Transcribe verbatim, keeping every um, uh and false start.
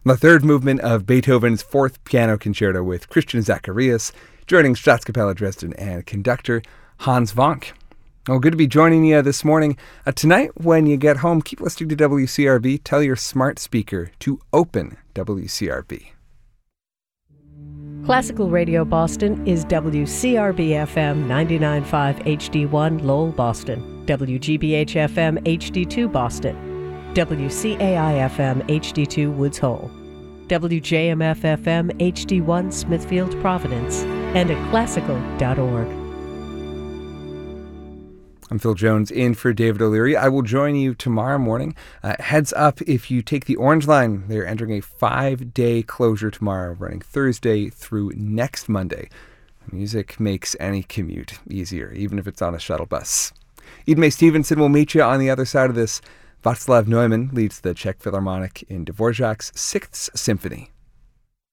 The third movement of Beethoven's Fourth Piano Concerto with Christian Zacharias, joining Staatskapelle Dresden and conductor Hans Wank. Well, good to be joining you this morning. Uh, tonight, when you get home, keep listening to W C R B. Tell your smart speaker to open W C R B. Classical Radio Boston is W C R B F M ninety-nine point five H D one Lowell, Boston, W G B H F M H D two Boston, W C A I F M H D two Woods Hole, W J M F F M H D one Smithfield, Providence, and at classical dot org. I'm Phil Jones in for David O'Leary. I will join you tomorrow morning. Uh, heads up, if you take the Orange Line, they're entering a five-day closure tomorrow, running Thursday through next Monday. Music makes any commute easier, even if it's on a shuttle bus. Idmay Stevenson will meet you on the other side of this. Václav Neumann leads the Czech Philharmonic in Dvorak's Sixth Symphony.